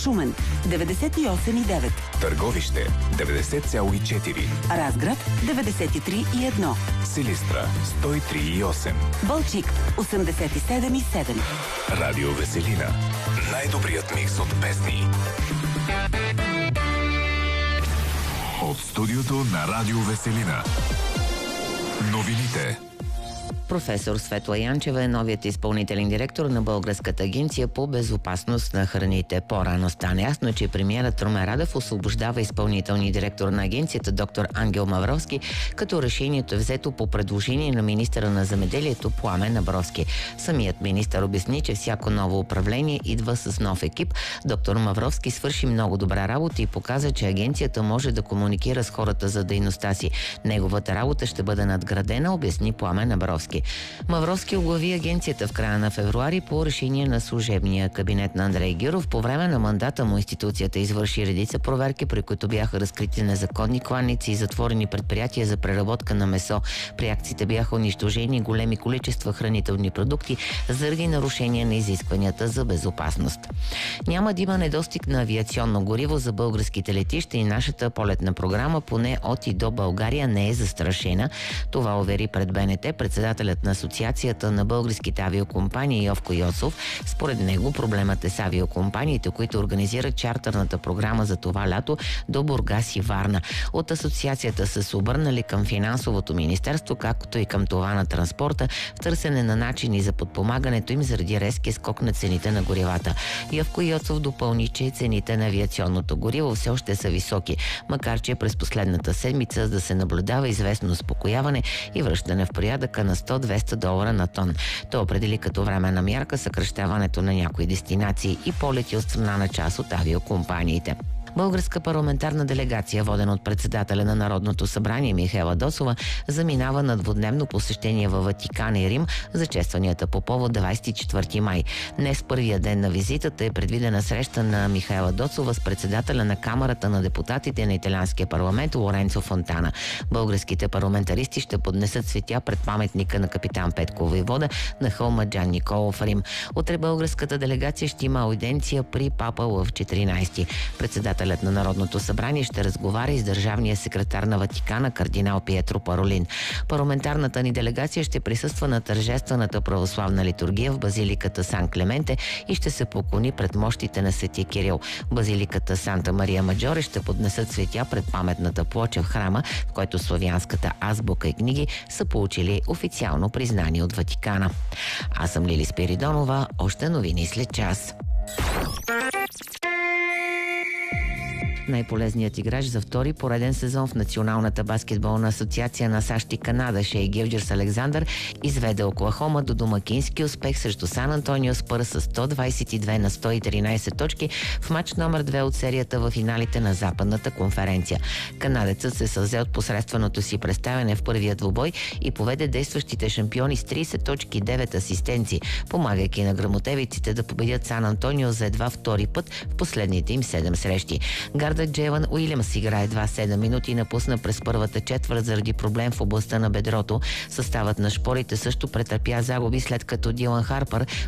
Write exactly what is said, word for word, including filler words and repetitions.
Шумен деветдесет и осем и девет, Търговище деветдесет цяло и четири, Разград деветдесет и три и едно, Силистра сто и три и осем, Балчик осемдесет и седем и седем. Радио Веселина. Най-добрият микс от песни. От студиото на Радио Веселина. Новините. Професор Светла Янчева е новият изпълнителен директор на Българската агенция по безопасност на храните. По-рано стана ясно, че премиерът Румен Радев освобождава изпълнителния директор на агенцията доктор Ангел Мавровски, като решението е взето по предложение на министъра на земеделието Пламен Абровски. Самият министър обясни, че всяко ново управление идва с нов екип. Доктор Мавровски свърши много добра работа и показа, че агенцията може да комуникира с хората за дейността си. Неговата работа ще бъде надградена, обясни Пламен Абровски. Мавровски оглави агенцията в края на февруари по решение на служебния кабинет на Андрей Гюров. По време на мандата му институцията извърши редица проверки, при които бяха разкрити незаконни кланици и затворени предприятия за преработка на месо. При акциите бяха унищожени големи количества хранителни продукти заради нарушение на изискванията за безопасност. Няма да има недостиг на авиационно гориво за българските летища и нашата полетна програма поне от и до България не е застрашена. Това увери пред БНТ председателят на Асоциацията на българските авиокомпании Йовко Йоцов. Според него проблемът е с авиокомпаниите, които организират чартърната програма за това лято до Бургас и Варна. От асоциацията са се обърнали към финансовото министерство, както и към това на транспорта, в търсене на начини за подпомагането им заради резкия скок на цените на горивата. Йовко Йоцов допълни, че цените на авиационното гориво все още са високи, макар че през последната седмица да се наблюдава известно успокояване и връщане в порядъка на сто до двеста долара на тон. То определи като временна мярка съкращаването на някои дестинации и полети от страна на част от авиокомпаниите. Българска парламентарна делегация, водена от председателя на Народното събрание Михаела Доцова, заминава на двудневно посещение във Ватикан и Рим за честванията по повод двадесет и четвърти май. Днес, първия ден на визитата, е предвидена среща на Михаела Доцова с председателя на Камарата на депутатите на италианския парламент Лоренцо Фонтана. Българските парламентаристи ще поднесат цветя пред паметника на капитан Петко Войвода на хълма Джан Николо в Рим. Утре българската делегация ще има аудиенция при папа Лъв четиринадесети. Председателят на Народното събрание ще разговаря и с държавния секретар на Ватикана кардинал Пиетро Паролин. Парламентарната ни делегация ще присъства на тържествената православна литургия в базиликата Сан Клементе и ще се поклони пред мощите на Свети Кирил. В базиликата Санта Мария Маджоре ще поднесат цветя пред паметната плоча в храма, в който славянската азбука и книги са получили официално признание от Ватикана. Аз съм Лили Спиридонова. Още новини след час. Най-полезният играч за втори пореден сезон в Националната баскетболна асоциация на САЩ и Канада Шей Гилджърс-Александър изведе Оклахома до домакински успех срещу Сан Антонио Спърс с сто двадесет и две на сто и тринадесет точки в матч номер две от серията в финалите на Западната конференция. Канадецът се съвзе от посредственото си представяне в първия двубой и поведе действащите шампиони с тридесет точки и девет асистенции, помагайки на грамотевиците да победят Сан Антонио за едва втори път в последните им седем срещи. Гардът Джейлън Уилямс игра едва седем минути и напусна през първата четвърт заради проблем в областта на бедрото. Съставът на шпорите също претърпя загуби, след като Дилан Харпър